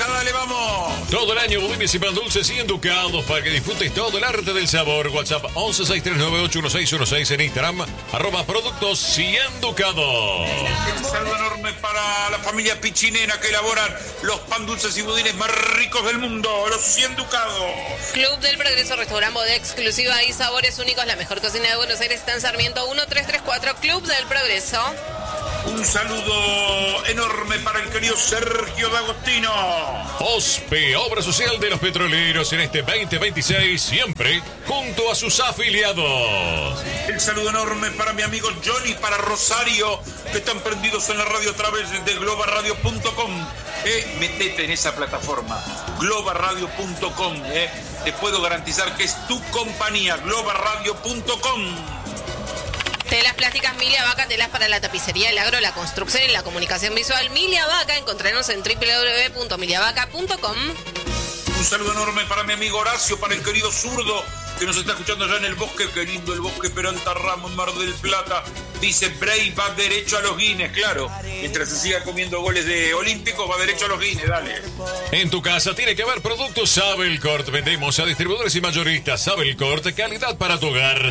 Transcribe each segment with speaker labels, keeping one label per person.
Speaker 1: carpeta, dale, vamos.
Speaker 2: Todo el año budines y pan dulces y enducados para que disfrutes todo el arte del sabor. WhatsApp 1163981616 en Instagram, @productos y enducados.
Speaker 1: Un saludo enorme para la familia Pichinena que elaboran los pan dulces y budines más ricos del mundo, los 100 ducados.
Speaker 3: Club del Progreso, restaurante de exclusiva y sabores únicos. La mejor cocina de Buenos Aires está en Sarmiento 1334, Club del Progreso.
Speaker 1: Un saludo enorme para el querido Sergio D'Agostino.
Speaker 2: OSPE, Obra Social de los Petroleros, en este 2026, siempre junto a sus afiliados.
Speaker 1: El saludo enorme para mi amigo Johnny, para Rosario, que están prendidos en la radio a través de globalradio.com. Metete en esa plataforma, globalradio.com. Te puedo garantizar que es tu compañía, globalradio.com.
Speaker 3: Telas plásticas Milia Vaca, telas para la tapicería, el agro, la construcción y la comunicación visual. Milia Vaca, encontrarnos en www.miliavaca.com.
Speaker 1: Un saludo enorme para mi amigo Horacio, para el querido Zurdo, que nos está escuchando allá en el bosque. Qué lindo el bosque Peralta Ramos, Mar del Plata. Dice Bray va derecho a los Guinness, claro. Mientras se siga comiendo goles de olímpicos, va derecho a los Guinness, dale.
Speaker 2: En tu casa tiene que haber productos Sabelcort. Vendemos a distribuidores y mayoristas. Sabelcort, calidad para tu hogar.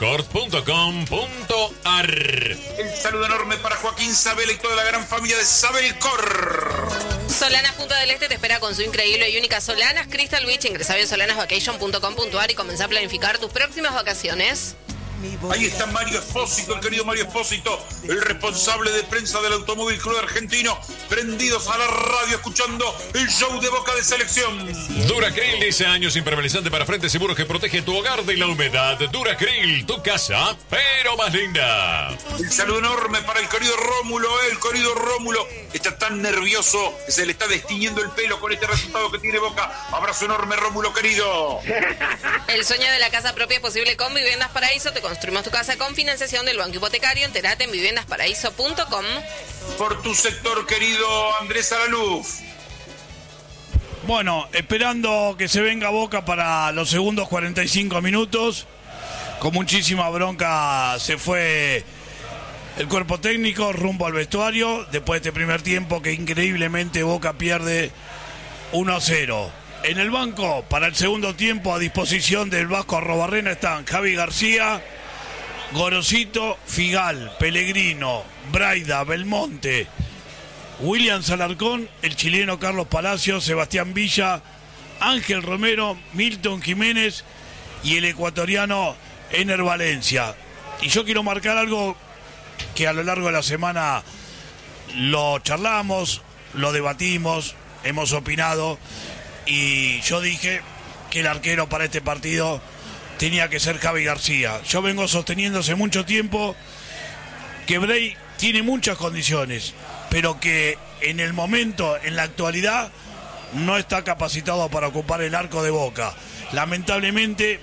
Speaker 2: Sabelcort.com.ar.
Speaker 1: El saludo enorme para Joaquín Sabela y toda la gran familia de Sabelcort.
Speaker 3: Solanas Punta del Este te espera con su increíble y única Solanas Crystal Beach. Ingresa a solanasvacation.com.ar y comenzá a planificar tus próximas vacaciones.
Speaker 1: Ahí está Mario Espósito, el querido Mario Espósito, el responsable de prensa del Automóvil Club Argentino, prendidos a la radio escuchando el show de Boca de Selección.
Speaker 2: Duracril, 10 años, impermeabilizante para frentes seguros que protege tu hogar de la humedad. Duracril, tu casa, pero más linda.
Speaker 1: El saludo enorme para el querido Rómulo, está tan nervioso que se le está destiñendo el pelo con este resultado que tiene Boca. Abrazo enorme, Rómulo querido.
Speaker 3: El sueño de la casa propia es posible con Viviendas Paraíso. Te construimos tu casa con financiación del Banco Hipotecario. Entérate en viviendasparaíso.com.
Speaker 1: Por tu sector, querido Andrés Alaluz.
Speaker 4: Bueno, esperando que se venga Boca para los segundos 45 minutos. Con muchísima bronca se fue el cuerpo técnico rumbo al vestuario. Después de este primer tiempo que increíblemente Boca pierde 1-0. En el banco, para el segundo tiempo, a disposición del Vasco Arrobarrena, están Javi García, Gorosito, Figal, Pellegrino, Braida, Belmonte, William Alarcón, el chileno Carlos Palacios, Sebastián Villa, Ángel Romero, Milton Jiménez y el ecuatoriano Ener Valencia. Y yo quiero marcar algo que a lo largo de la semana lo charlamos, lo debatimos, hemos opinado. Y yo dije que el arquero para este partido tenía que ser Javi García. Yo vengo sosteniendo hace mucho tiempo que Bray tiene muchas condiciones, pero que en el momento, en la actualidad, no está capacitado para ocupar el arco de Boca. Lamentablemente,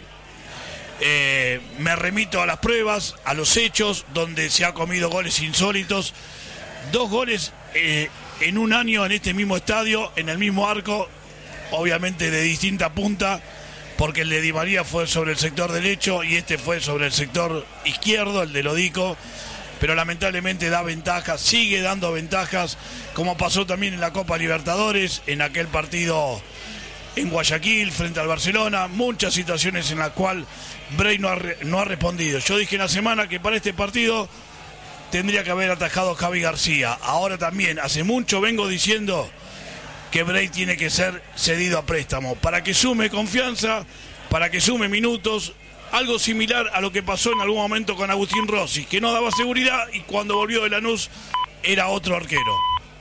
Speaker 4: me remito a las pruebas, a los hechos, donde se ha comido goles insólitos. 2 goles en un año en este mismo estadio, en el mismo arco, obviamente de distinta punta, porque el de Di María fue sobre el sector derecho y este fue sobre el sector izquierdo, el de Lodico, pero lamentablemente da ventajas, sigue dando ventajas, como pasó también en la Copa Libertadores, en aquel partido en Guayaquil frente al Barcelona, muchas situaciones en las cuales Bray no ha respondido. Yo dije en la semana que para este partido tendría que haber atajado Javi García. Ahora también, hace mucho vengo diciendo que Bray tiene que ser cedido a préstamo para que sume confianza, para que sume minutos, algo similar a lo que pasó en algún momento con Agustín Rossi, que no daba seguridad y cuando volvió de Lanús era otro arquero.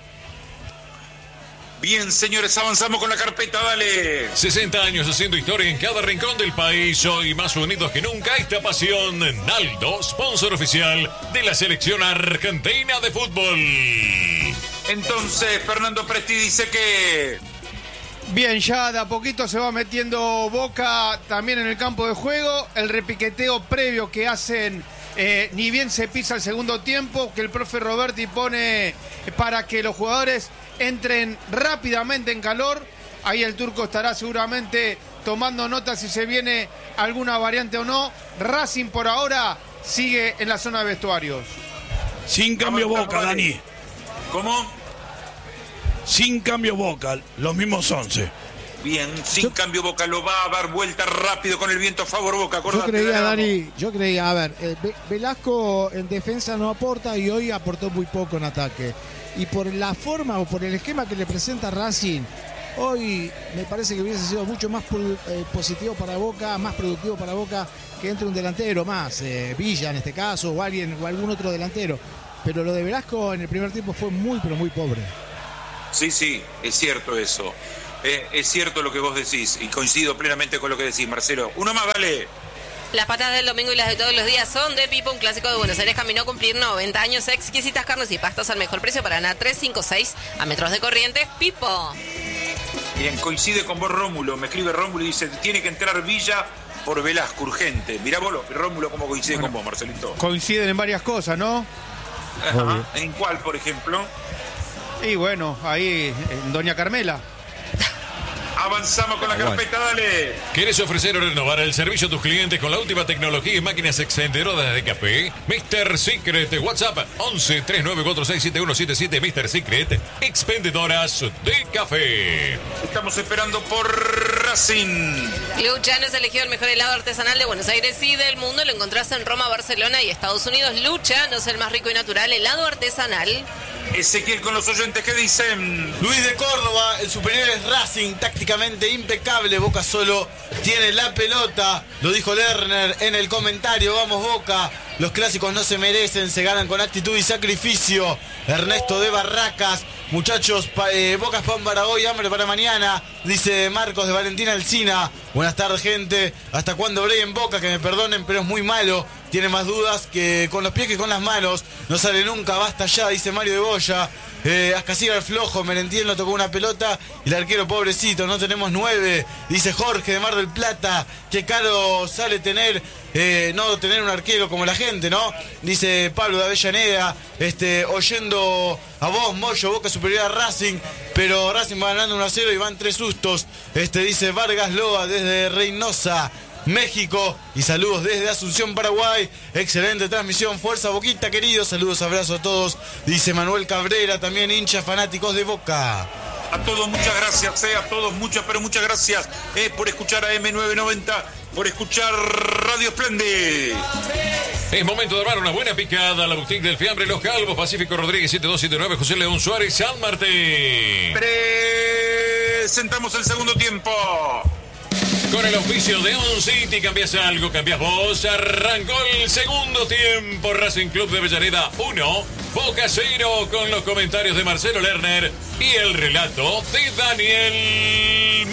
Speaker 1: Bien, señores, avanzamos con la carpeta, dale.
Speaker 2: 60 años haciendo historia en cada rincón del país, hoy más unidos que nunca esta pasión. Naldo, sponsor oficial de la selección argentina de fútbol.
Speaker 1: Entonces, Fernando Presti dice que...
Speaker 5: Bien, ya de a poquito se va metiendo Boca también en el campo de juego. El repiqueteo previo que hacen, ni bien se pisa el segundo tiempo, que el profe Roberti pone para que los jugadores entren rápidamente en calor. Ahí el turco estará seguramente tomando nota si se viene alguna variante o no. Racing por ahora sigue en la zona de vestuarios.
Speaker 4: Sin cambio Boca, Dani.
Speaker 1: ¿Cómo?
Speaker 4: sin cambio Boca, los mismos 11.
Speaker 1: Bien, sin cambio Boca lo va a dar vuelta rápido con el viento a favor Boca. Acordate,
Speaker 6: Yo creía, a ver, Velasco en defensa no aporta y hoy aportó muy poco en ataque. Y por la forma o por el esquema que le presenta Racing, hoy me parece que hubiese sido mucho más positivo para Boca, más productivo para Boca que entre un delantero más, Villa en este caso, o algún otro delantero. Pero lo de Velasco en el primer tiempo fue muy, pero muy pobre.
Speaker 1: Sí, es cierto eso. Es cierto lo que vos decís y coincido plenamente con lo que decís, Marcelo. Uno más, dale.
Speaker 3: Las patatas del domingo y las de todos los días son de Pipo, un clásico de Buenos Aires. Caminó a cumplir 90 años. Exquisitas carnes y pastas al mejor precio. Paraná 356 a metros de Corrientes. Pipo.
Speaker 1: Bien, coincide con vos, Rómulo. Me escribe Rómulo y dice, tiene que entrar Villa por Velasco, urgente. Mirá vos, Rómulo, cómo coincide con vos, Marcelito.
Speaker 5: Coinciden en varias cosas, ¿no?
Speaker 1: Ajá. ¿En cuál, por ejemplo?
Speaker 5: Y bueno, ahí en Doña Carmela.
Speaker 1: Avanzamos con la carpeta, dale.
Speaker 2: ¿Quieres ofrecer o renovar el servicio a tus clientes con la última tecnología y máquinas expendedoras de café? Mr. Secret, WhatsApp 11 39467177. Mr. Secret, expendedoras de café.
Speaker 1: Estamos esperando por Racing.
Speaker 3: Luciano es elegido el mejor helado artesanal de Buenos Aires y del mundo. Lo encontrás en Roma, Barcelona y Estados Unidos. Luciano es el más rico y natural helado artesanal.
Speaker 1: Ezequiel con los oyentes, ¿qué dicen?
Speaker 7: Luis de Córdoba, el superior es Racing, tácticamente impecable. Boca solo tiene la pelota. Lo dijo Lerner en el comentario. Vamos Boca, los clásicos no se merecen, se ganan con actitud y sacrificio. Ernesto de Barracas, muchachos, Boca es pan para hoy, hambre para mañana, dice Marcos de Valentina Alsina. Buenas tardes, gente. ¿Hasta cuándo Bray en Boca? Que me perdonen, pero es muy malo. Tiene más dudas que con los pies que con las manos. No sale nunca, basta ya, dice Mario de Boya. Ascasiga el flojo, Merentiel no tocó una pelota y el arquero pobrecito, no tenemos 9, dice Jorge de Mar del Plata. Qué caro sale tener no tener un arquero como la gente, ¿no? Dice Pablo de Avellaneda, oyendo a vos, Moyo, Boca superior a Racing, pero Racing va ganando 1-0 y van 3 sustos. Dice Vargas Loa desde Reynosa, México, y saludos desde Asunción, Paraguay. Excelente transmisión, fuerza Boquita, querido. Saludos, abrazos a todos. Dice Manuel Cabrera, también hinchas fanáticos de Boca.
Speaker 1: A todos muchas gracias, a todos muchas gracias por escuchar a M990, por escuchar Radio Esplende.
Speaker 2: Es momento de armar una buena picada a la boutique del fiambre Los Calvos, Pacífico Rodríguez 7279, José León Suárez, San Martín.
Speaker 1: Presentamos el segundo tiempo.
Speaker 2: Con el auspicio de On City, cambias algo, cambias vos. Arrancó el segundo tiempo. Racing Club de Avellaneda 1, Boca 0, con los comentarios de Marcelo Lerner y el relato de Daniel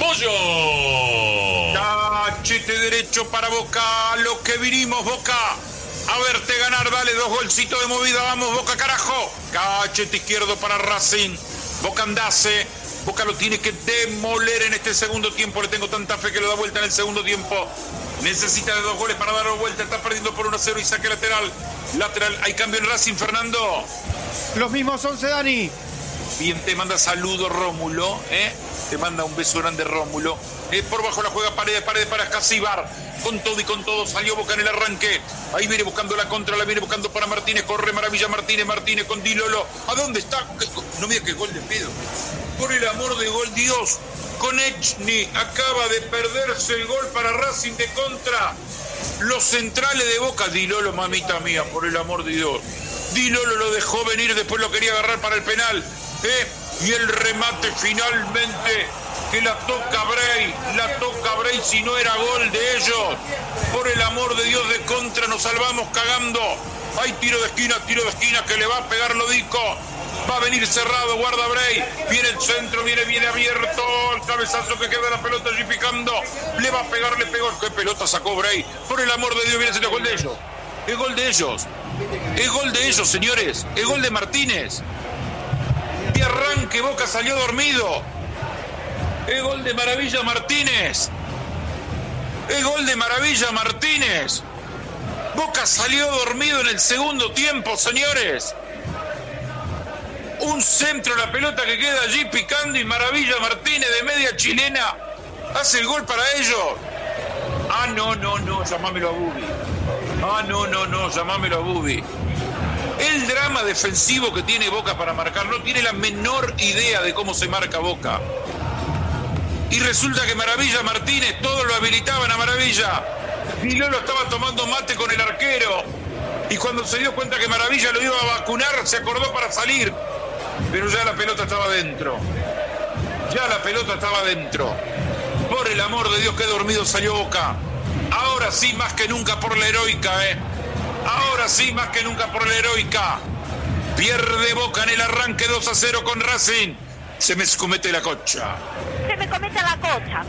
Speaker 2: Moyo.
Speaker 1: Cachete derecho para Boca, lo que vinimos, Boca. A verte ganar, dale 2 golcitos de movida, vamos Boca, carajo. Cachete izquierdo para Racing, Boca andase. Boca lo tiene que demoler en este segundo tiempo. Le tengo tanta fe que lo da vuelta en el segundo tiempo. Necesita de 2 goles para darlo vuelta. Está perdiendo por 1-0 y saque lateral. Hay cambio en Racing, Fernando.
Speaker 5: Los mismos 11, Dani.
Speaker 1: Bien, te manda saludo Rómulo. Te manda un beso grande Rómulo. Por bajo la juega Paredes para Escasíbar. Con todo y con todo salió Boca en el arranque. Ahí viene buscando la contra, la viene buscando para Martínez. Corre Maravilla Martínez con Di Lolo. ¿A dónde está? No me digas que gol de pedo. Por el amor de gol, Dios. Konechny acaba de perderse el gol para Racing de contra. Los centrales de Boca. Di Lolo, mamita mía, por el amor de Dios. Di Lolo lo dejó venir, después lo quería agarrar para el penal. Y el remate finalmente que la toca Bray, si no era gol de ellos. Por el amor de Dios, de contra nos salvamos cagando. Hay tiro de esquina que le va a pegar Lodico. Va a venir cerrado, guarda Bray. Viene el centro, viene abierto. El cabezazo que queda la pelota allí picando. Le va a pegar, le pegó. ¿Qué pelota sacó Bray? Por el amor de Dios, viene siendo gol de ellos. Es gol de ellos. Es gol de ellos, señores. Es gol de Martínez. De arranque Boca salió dormido. Es gol de Maravilla Martínez. Es gol de Maravilla Martínez. Boca salió dormido en el segundo tiempo, señores. Un centro, la pelota que queda allí picando y Maravilla Martínez de media chilena hace el gol para ellos. No, llamámelo a Bubi. No, llamámelo a Bubi. El drama defensivo que tiene Boca para marcar, no tiene la menor idea de cómo se marca Boca. Y resulta que Maravilla Martínez, todos lo habilitaban a Maravilla. Y Lolo estaba tomando mate con el arquero. Y cuando se dio cuenta que Maravilla lo iba a vacunar, se acordó para salir. Pero ya la pelota estaba dentro. Ya la pelota estaba dentro. Por el amor de Dios, qué dormido salió Boca. Ahora sí, más que nunca por la heroica, Ahora sí, más que nunca por la heroica. Pierde Boca en el arranque 2-0 con Racing. Se me comete la cocha.
Speaker 8: Se me comete la cocha.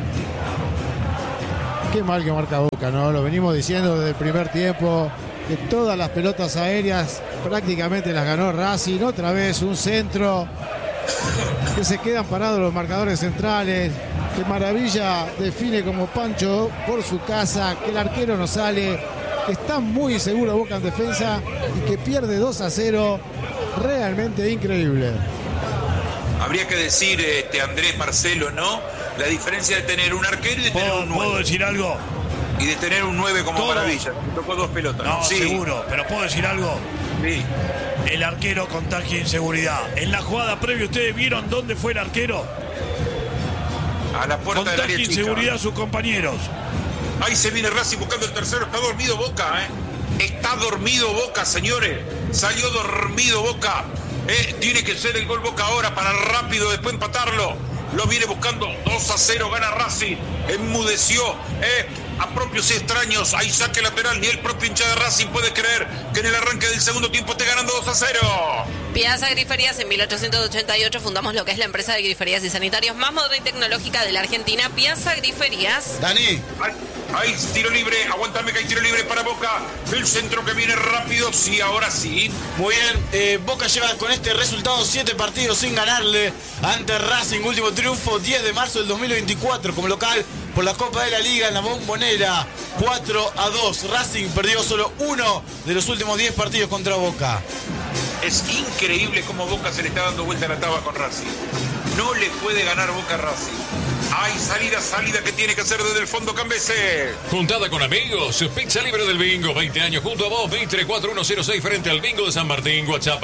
Speaker 6: Qué mal que marca Boca, ¿no? Lo venimos diciendo desde el primer tiempo, que todas las pelotas aéreas prácticamente las ganó Racing. Otra vez un centro, que se quedan parados los marcadores centrales, que Maravilla define como Pancho por su casa, que el arquero no sale, que está muy seguro Boca en defensa y que pierde 2-0. Realmente increíble.
Speaker 1: Habría que decir, Andrés, Marcelo, ¿no? La diferencia de tener un arquero y de tener un 9.
Speaker 4: ¿Puedo decir algo?
Speaker 1: Y de tener un 9 como
Speaker 4: Todo.
Speaker 1: Maravilla. Me tocó 2 pelotas.
Speaker 4: No,
Speaker 1: Sí.
Speaker 4: seguro, pero ¿puedo decir algo?
Speaker 1: Sí.
Speaker 4: El arquero contagia inseguridad. En la jugada previa, ¿ustedes vieron dónde fue el arquero?
Speaker 1: A la puerta del
Speaker 4: Contagia
Speaker 1: área chica.
Speaker 4: inseguridad a sus compañeros.
Speaker 1: Ahí se viene Racing buscando el tercero. Está dormido Boca, Está dormido Boca, señores. Salió dormido Boca. Tiene que ser el gol Boca ahora para rápido después empatarlo. Lo viene buscando. 2-0 gana Racing. Enmudeció. A propios y extraños. Ahí saque lateral. Ni el propio hincha de Racing puede creer que en el arranque del segundo tiempo esté ganando 2-0.
Speaker 3: Piazza Griferías, en 1888 fundamos lo que es la empresa de griferías y sanitarios más moderna y tecnológica de la Argentina, Piazza Griferías.
Speaker 7: Dani.
Speaker 1: Hay tiro libre, aguántame que hay tiro libre para Boca. El centro que viene rápido, sí, ahora sí.
Speaker 7: Muy bien, Boca lleva con este resultado 7 partidos sin ganarle ante Racing. Último triunfo 10 de marzo del 2024 como local por la Copa de la Liga en la Bombonera. 4-2. Racing perdió solo uno de los últimos 10 partidos contra Boca.
Speaker 1: Es increíble cómo Boca se le está dando vuelta a la taba con Racing. No le puede ganar Boca a Racing. Hay salida que tiene que hacer desde el fondo Cambese.
Speaker 2: Juntada con amigos, pizza libre del bingo, 20 años junto a vos, 234-106 frente al bingo de San Martín, WhatsApp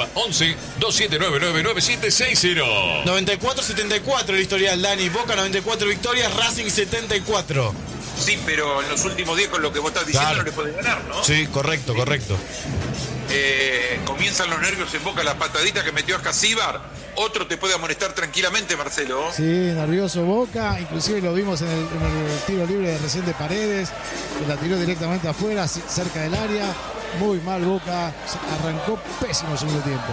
Speaker 2: 11-2799-9760.
Speaker 7: 94-74 el historial, Dani. Boca 94 victorias, Racing 74.
Speaker 1: Sí, pero en los últimos 10 con lo que vos estás diciendo
Speaker 7: Claro.
Speaker 1: no le puede ganar, ¿no?
Speaker 7: Sí, correcto.
Speaker 1: Comienzan los nervios en Boca, la patadita que metió a Casíbar. Otro te puede amonestar tranquilamente, Marcelo.
Speaker 6: Sí, nervioso Boca, inclusive lo vimos en el tiro libre de recién de Paredes, que la tiró directamente afuera, cerca del área. Muy mal Boca, arrancó pésimo el segundo tiempo.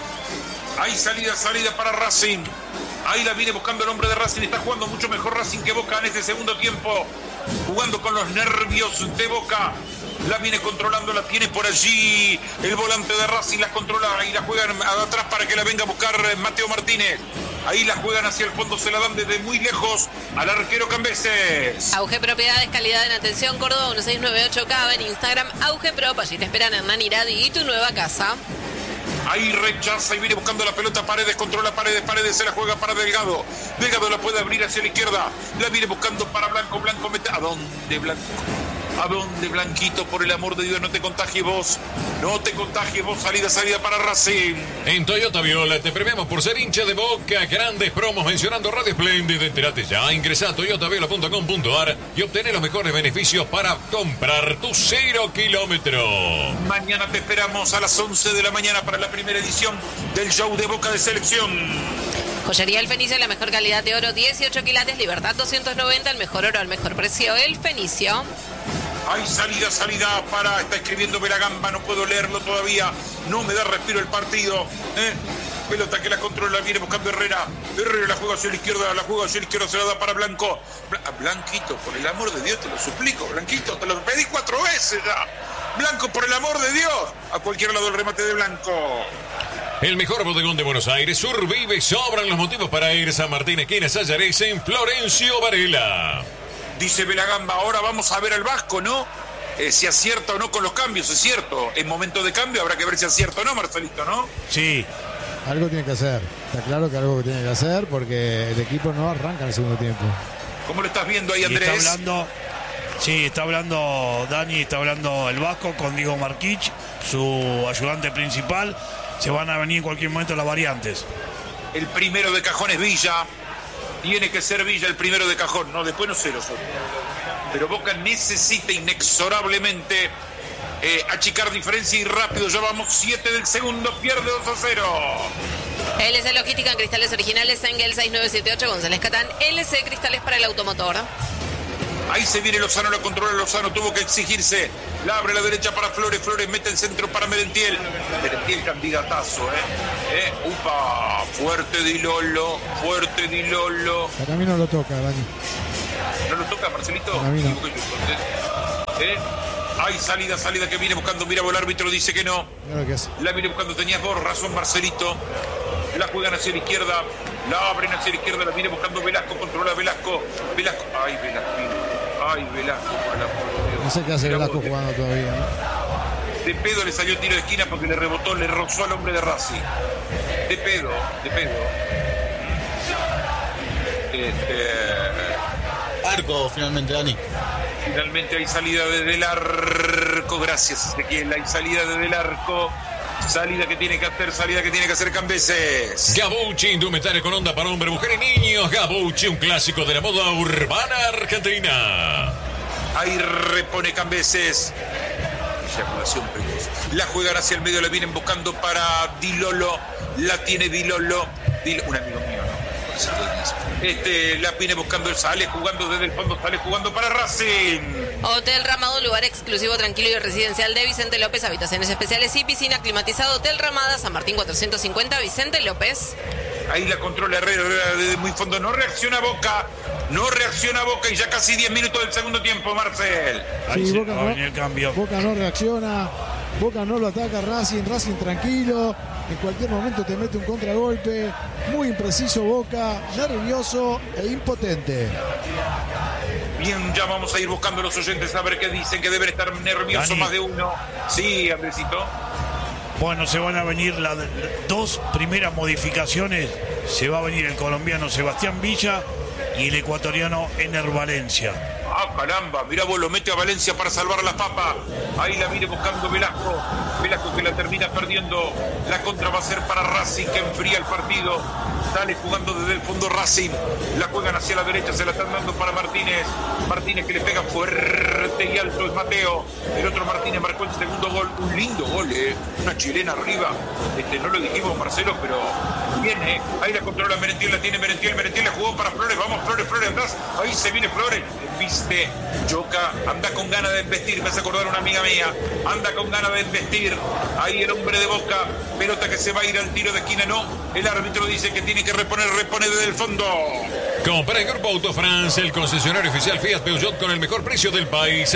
Speaker 1: Hay salida para Racing. Ahí la viene buscando el hombre de Racing. Está jugando mucho mejor Racing que Boca en este segundo tiempo. Jugando con los nervios de Boca. La viene controlando, la tiene por allí. El volante de Racing la controla y la juegan atrás para que la venga a buscar Mateo Martínez. Ahí la juegan hacia el fondo, se la dan desde muy lejos al arquero Cambeses.
Speaker 3: Auge Propiedades, calidad en atención, Córdoba 1698 Cava, en Instagram Auge Prop, allí te esperan Hernán Iradi y tu nueva casa.
Speaker 1: Ahí rechaza y viene buscando la pelota Paredes, controla Paredes, se la juega para Delgado. Delgado la puede abrir hacia la izquierda. La viene buscando para Blanco, mete. ¿A dónde Blanco? ¿A dónde, Blanquito? Por el amor de Dios, no te contagies vos. No te contagies vos. Salida para Racing.
Speaker 2: En Toyota Viola te premiamos por ser hincha de Boca. Grandes promos mencionando Radio Splendid. Entérate ya. Ingresa a toyotaviola.com.ar y obtener los mejores beneficios para comprar tu 0 kilómetro.
Speaker 1: Mañana te esperamos a las 11 de la mañana para la primera edición del show de Boca de Selección.
Speaker 3: Joyería El Fenicio, la mejor calidad de oro, 18 quilates, Libertad 290, el mejor oro al mejor precio, El Fenicio.
Speaker 1: Hay salida para, está escribiendo Belagamba, no puedo leerlo todavía, no me da respiro el partido. Pelota que la controla, viene buscando Herrera la juega hacia la izquierda, se la da para Blanco. Blanquito, por el amor de Dios te lo suplico, Blanquito, te lo pedí 4 veces ya. Blanco, por el amor de Dios, a cualquier lado el remate de Blanco.
Speaker 2: El mejor bodegón de Buenos Aires, Survive, sobran los motivos para ir. San Martín, esquina Sayares, en Florencio Varela.
Speaker 1: Dice Belagamba, ahora vamos a ver al Vasco, ¿no? Si acierta o no con los cambios, es cierto. En momento de cambio habrá que ver si acierta o no, Marcelito, ¿no?
Speaker 4: Sí.
Speaker 6: Algo tiene que hacer. Está claro que algo tiene que hacer porque el equipo no arranca en el segundo tiempo.
Speaker 1: ¿Cómo lo estás viendo ahí,
Speaker 4: Y
Speaker 1: Andrés?
Speaker 4: está hablando Dani, está hablando el Vasco con Diego Marquich su ayudante principal. Se van a venir en cualquier momento las variantes.
Speaker 1: El primero de cajón es Villa. Tiene que ser Villa el primero de cajón. No, después no sé los otros. Pero Boca necesita inexorablemente achicar diferencia y rápido. Ya vamos 7 del segundo. Pierde 2-0.
Speaker 3: LC Logística en cristales originales, Engel 6978, González Catán. LC Cristales para el automotor.
Speaker 1: Ahí se viene Lozano, la controla Lozano, tuvo que exigirse. La abre a la derecha para Flores, Flores mete el centro para Merentiel. Merentiel candidatazo, Upa, fuerte Di Lolo, fuerte Di Lolo.
Speaker 6: Para mí no lo toca, Dani.
Speaker 1: ¿No lo toca, Marcelito?
Speaker 6: Para mí no.
Speaker 1: Hay salida que viene buscando. Mira, el árbitro dice que no.
Speaker 6: Mira lo que hace.
Speaker 1: La viene buscando, tenías vos razón, Marcelito. La juegan hacia la izquierda, la abren hacia la izquierda, la viene buscando Velasco, controla Velasco. Ay, Velasco, por el amor de Dios.
Speaker 6: No sé qué hace Velasco jugando todavía, ¿no?
Speaker 1: De pedo le salió tiro de esquina porque le rebotó, le rozó al hombre de Racing. De pedo.
Speaker 7: Arco, finalmente, Dani.
Speaker 1: Finalmente hay salida desde el arco, gracias Ezequiel, hay salida desde el arco. Salida que tiene que hacer Cambeses.
Speaker 2: Gabucci, indumentaria con onda para hombre, mujer y niños. Gabucci, un clásico de la moda urbana argentina.
Speaker 1: Ahí repone Cambeses. Eyaculación precoz. La juegan hacia el medio, la vienen buscando para Di Lolo. La tiene Di Lolo. Un amigo mío, ¿no? La viene buscando, sale jugando desde el fondo, sale jugando para Racing.
Speaker 3: Hotel Ramada, lugar exclusivo, tranquilo y residencial de Vicente López, habitaciones especiales y piscina climatizada. Hotel Ramada, San Martín 450, Vicente López.
Speaker 1: Ahí la controla Herrera desde muy fondo, no reacciona Boca y ya casi 10 minutos del segundo tiempo, Marcel.
Speaker 4: Ahí
Speaker 6: Sí,
Speaker 4: se
Speaker 6: Boca
Speaker 4: va a
Speaker 6: no,
Speaker 4: venir el cambio.
Speaker 6: Boca no reacciona, Boca no lo ataca Racing tranquilo, en cualquier momento te mete un contragolpe, muy impreciso Boca, nervioso e impotente.
Speaker 1: Bien, ya vamos a ir buscando a los oyentes a ver qué dicen, que deben estar nerviosos
Speaker 4: Dani.
Speaker 1: más de uno. Sí, Andresito.
Speaker 4: Bueno, se van a venir las dos primeras modificaciones. Se va a venir el colombiano Sebastián Villa y el ecuatoriano Ener Valencia.
Speaker 1: Ah, caramba, mirá vos, lo mete a Valencia para salvar la papa. Ahí la viene buscando Velasco. Velasco que la termina perdiendo. La contra va a ser para Racing, que enfría el partido. Sale jugando desde el fondo Racing. La juegan hacia la derecha, se la están dando para Martínez. Martínez que le pega fuerte y alto es Mateo. El otro Martínez marcó el segundo gol. Un lindo gol, una chilena arriba. No lo dijimos, Marcelo, pero viene. Ahí la controla Merentiel, la tiene Merentiel. Merentiel la jugó para Flores. Vamos, Flores atrás. Ahí se viene Flores. Viste, Yoka anda con ganas de embestir. Me hace acordar una amiga mía. Anda con ganas de embestir. Ahí el hombre de Boca. Pelota que se va a ir al tiro de esquina. No, el árbitro dice que tiene que repone desde el fondo.
Speaker 2: Compra el Grupo Autofrance, el concesionario oficial Fiat Peugeot con el mejor precio del país.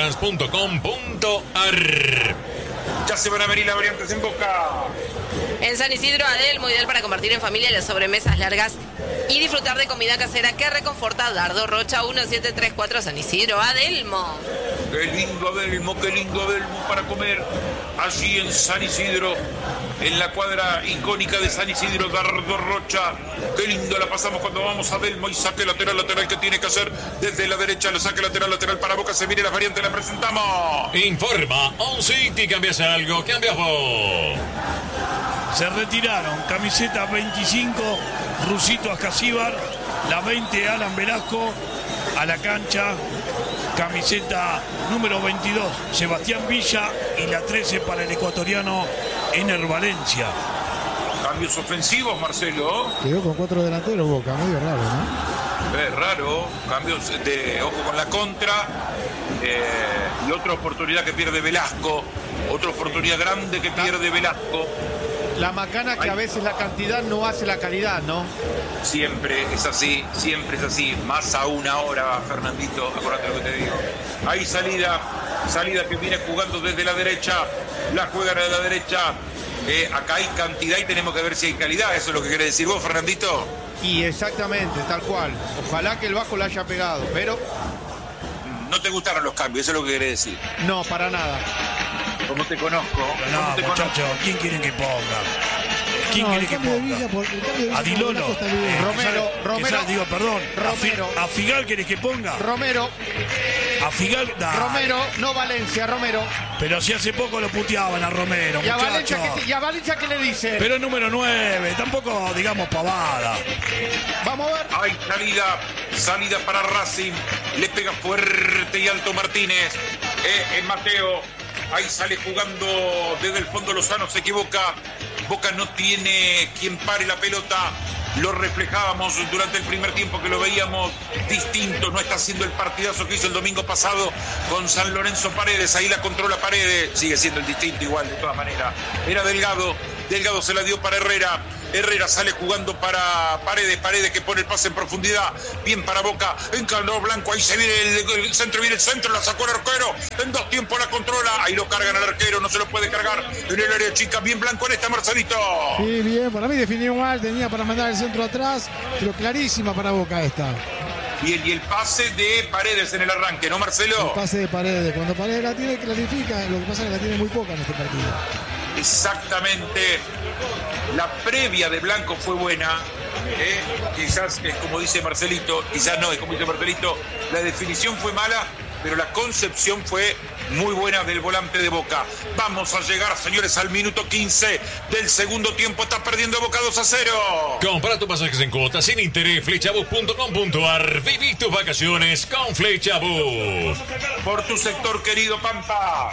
Speaker 2: Autofrance.com.ar.
Speaker 1: Ya se van a venir las variantes en Boca.
Speaker 3: En San Isidro, Adelmo, ideal para compartir en familia las sobremesas largas y disfrutar de comida casera que reconforta. Dardo Rocha 1734, San Isidro, Adelmo.
Speaker 1: Qué lindo Adelmo para comer allí en San Isidro, en la cuadra icónica de San Isidro, Dardo Rocha. Qué lindo la pasamos cuando vamos a Adelmo y saque lateral que tiene que hacer desde la derecha, lo saque lateral para Boca, se viene la variante, la presentamos.
Speaker 2: Informa On City, cambias algo, cambias vos.
Speaker 4: Se retiraron camiseta 25 Rusito Ascasíbar, la 20 Alan Velasco a la cancha, camiseta número 22 Sebastián Villa y la 13 para el ecuatoriano Ener Valencia.
Speaker 1: Cambios ofensivos, Marcelo.
Speaker 6: Quedó con 4 delanteros Boca, medio raro, ¿no?
Speaker 1: Es raro, cambios de ojo con la contra y otra oportunidad que pierde Velasco, otra oportunidad grande que pierde Velasco.
Speaker 5: La macana que a veces la cantidad no hace la calidad, ¿no?
Speaker 1: Siempre es así, más aún ahora, Fernandito, acordate lo que te digo. Hay salida que viene jugando desde la derecha, la juegan a la derecha. Acá hay cantidad y tenemos que ver si hay calidad, eso es lo que quiere decir vos, Fernandito.
Speaker 5: Y exactamente, tal cual. Ojalá que el Vasco la haya pegado, pero
Speaker 1: no te gustaron los cambios, eso es lo que quiere decir.
Speaker 5: no, para nada.
Speaker 1: Como te conozco.
Speaker 4: No, muchachos, ¿quién quieren que ponga? ¿Quién quiere que ponga? A Di Lolo.
Speaker 5: Romero.
Speaker 4: A Figal querés que ponga.
Speaker 5: Romero.
Speaker 4: A Figal,
Speaker 5: Romero, no Valencia, Romero.
Speaker 4: Pero si hace poco lo puteaban a Romero,
Speaker 5: ¿Y a
Speaker 4: muchacho.
Speaker 5: Valencia qué le dice?
Speaker 4: Pero es número 9, tampoco digamos pavada.
Speaker 5: Vamos a ver.
Speaker 1: Hay salida para Racing. Le pega fuerte y alto Martínez. En Mateo. Ahí sale jugando desde el fondo Lozano, se equivoca. Boca no tiene quien pare la pelota. Lo reflejábamos durante el primer tiempo que lo veíamos distinto. No está haciendo el partidazo que hizo el domingo pasado con San Lorenzo Paredes. Ahí la controla Paredes. Sigue siendo el distinto igual de todas maneras. Era Delgado. Delgado se la dio para Herrera. Herrera sale jugando para Paredes. Paredes que pone el pase en profundidad. Bien para Boca. Encarnó Blanco. Ahí se viene el centro. Viene el centro. La sacó el arquero. En 2 tiempos la controla. Ahí lo cargan al arquero. No se lo puede cargar. En el área chica. Bien Blanco en esta, Marcelito.
Speaker 6: Sí, bien. Para mí definió mal. Tenía para mandar el centro atrás. Pero clarísima para Boca esta.
Speaker 1: Bien, y el pase de Paredes en el arranque, ¿no, Marcelo?
Speaker 6: El pase de Paredes. Cuando Paredes la tiene, clarifica. Lo que pasa es que la tiene muy poca en este partido.
Speaker 1: Exactamente. La previa de Blanco fue buena. Quizás, como dice Marcelito, quizás no, es como dice Marcelito, la definición fue mala, pero la concepción fue muy buena del volante de Boca. Vamos a llegar, señores, al minuto 15 del segundo tiempo. Está perdiendo Boca 2-0.
Speaker 2: Compra tus pasajes en cuotas sin interés. Flechabus.com.ar. Viví tus vacaciones con Flechabus.
Speaker 1: Por tu sector, querido Pampa.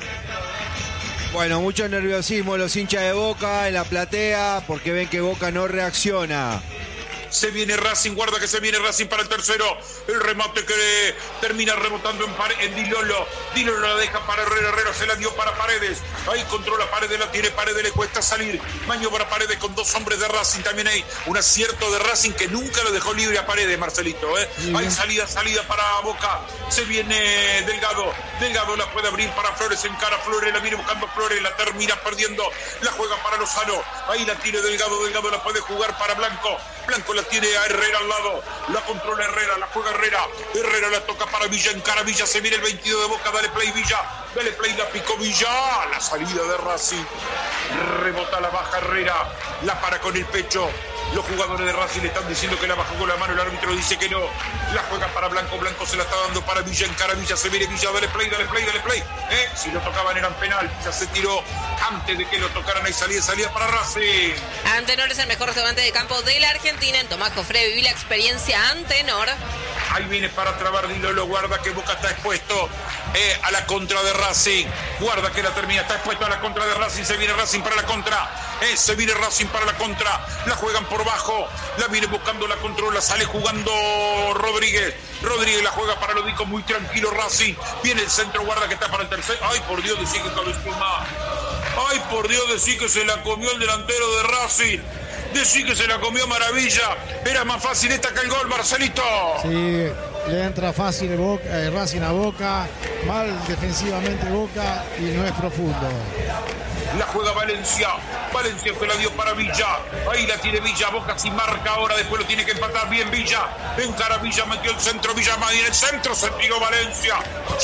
Speaker 9: Bueno, mucho nerviosismo los hinchas de Boca en la platea porque ven que Boca no reacciona.
Speaker 1: Se viene Racing, guarda que se viene Racing para el tercero. El remate que termina rebotando en Dilolo. Dilolo la deja para Herrera. Herrera se la dio para Paredes. Ahí controla Paredes, la tiene Paredes, le cuesta salir. Maniobra Paredes con 2 hombres de Racing. También hay un acierto de Racing que nunca lo dejó libre a Paredes, Marcelito. Hay salida para Boca. Se viene Delgado. Delgado la puede abrir para Flores. Encara Flores, la viene buscando Flores. La termina perdiendo. La juega para Lozano. Ahí la tiene Delgado. Delgado la puede jugar para Blanco. Blanco la tiene a Herrera al lado, la controla Herrera, la juega Herrera, Herrera la toca para Villa, encara Villa, se viene el 22 de Boca, dale play Villa, la picó Villa, la salida de Racing, rebota la baja Herrera, la para con el pecho, los jugadores de Racing le están diciendo que la bajó con la mano, el árbitro dice que no, la juega para Blanco, Blanco se la está dando para Villa, encara Villa, se viene Villa, dale play, si lo tocaban eran penal, Villa se tiró antes de que lo tocaran, hay salida para Racing.
Speaker 3: Antenor es el mejor restaurante de campo de la Argentina. En Tomás Jofre viví la experiencia Antenor.
Speaker 1: Ahí viene para trabar Dilolo, guarda que Boca está expuesto a la contra de Racing. Guarda que la termina, está expuesto a la contra de Racing. Se viene Racing para la contra. Se viene Racing para la contra. La juegan por bajo. La viene buscando, la controla. Sale jugando Rodríguez. Rodríguez la juega para Lodico. Muy tranquilo Racing. Viene el centro, guarda que está para el tercer. Ay, por Dios, decir que cabezuma. Ay, por Dios, decir que se la comió el delantero de Racing. Decir que se la comió Maravilla. Era más fácil esta que el gol, Marcelito.
Speaker 6: Sí, le entra fácil Racing a Boca. Mal defensivamente Boca y no es profundo.
Speaker 1: La juega Valencia. Valencia se la dio para Villa. Ahí la tiene Villa. Boca sin marca ahora. Después lo tiene que empatar bien Villa. Encara Villa. Metió el centro. Villa más en el centro. Se tiró Valencia.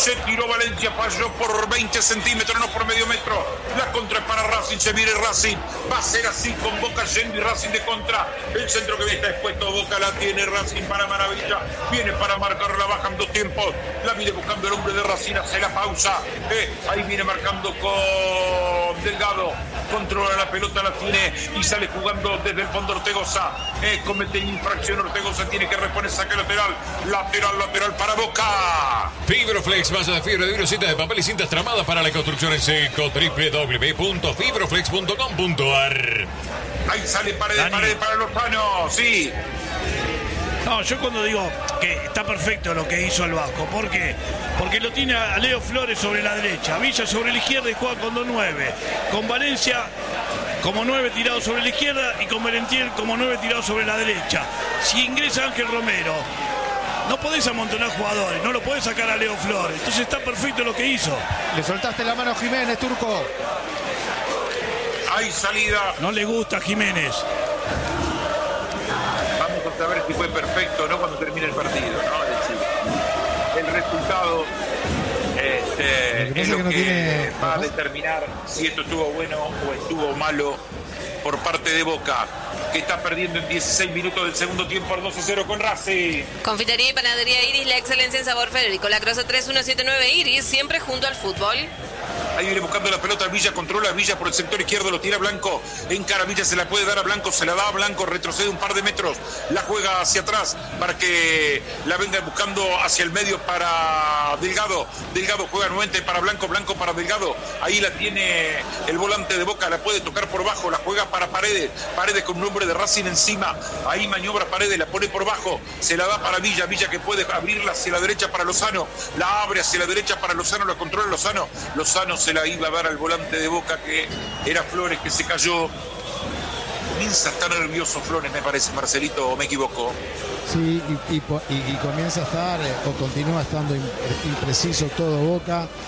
Speaker 1: Falló por 20 centímetros, no por medio metro. La contra es para Racing. Se viene Racing. Va a ser así con Boca yendo y Racing de contra. El centro que está expuesto. Boca la tiene Racing para Maravilla. Viene para marcar. La bajan 2 tiempos. La viene buscando el hombre de Racing. Hace la pausa. Ahí viene marcando con Delgado, controla la pelota, la tiene y sale jugando desde el fondo Ortegoza. Comete infracción Ortegoza, tiene que reponer saque lateral para Boca.
Speaker 2: Fibroflex, masa de fibra de vidrio, cintas de papel y cintas tramadas para la construcción en seco. www.fibroflex.com.ar.
Speaker 1: Ahí sale pared para Lozano, sí.
Speaker 4: No, yo cuando digo que está perfecto lo que hizo el Vasco, ¿por qué? Porque lo tiene a Leo Flores sobre la derecha, Villa sobre la izquierda y juega con 2-9. Con Valencia como 9 tirado sobre la izquierda y con Merentiel como 9 tirado sobre la derecha. Si ingresa Ángel Romero, no podés amontonar jugadores, no lo podés sacar a Leo Flores. Entonces está perfecto lo que hizo.
Speaker 5: Le soltaste la mano a Jiménez, Turco.
Speaker 1: Hay salida.
Speaker 4: No le gusta a Jiménez.
Speaker 1: Vamos a saber si fue perfecto o no cuando termine el partido, ¿no? Es decir, el resultado es lo que va a determinar si esto estuvo bueno o estuvo malo por parte de Boca, que está perdiendo en 16 minutos del segundo tiempo al 2-0 con Racing.
Speaker 3: Confitería y panadería Iris, la excelencia en sabor. Federico Lacroze 3179 Iris, siempre junto al fútbol.
Speaker 1: Ahí viene buscando la pelota, Villa controla, Villa por el sector izquierdo, lo tira Blanco, encara Villa, se la puede dar a Blanco, se la da a Blanco, retrocede un par de metros, la juega hacia atrás para que la venga buscando hacia el medio para Delgado, Delgado juega nuevamente para Blanco, Blanco para Delgado, ahí la tiene el volante de Boca, la puede tocar por bajo, la juega para Paredes, Paredes con un hombre de Racing encima, ahí maniobra Paredes, la pone por bajo, se la da para Villa, Villa que puede abrirla hacia la derecha para Lozano, la abre hacia la derecha para Lozano, la controla Lozano, Lozano se la iba a dar al volante de Boca que era Flores, que se cayó. Comienza a estar nervioso Flores, me parece, Marcelito, o me equivoco.
Speaker 6: Sí, y comienza a estar o continúa estando impreciso todo Boca.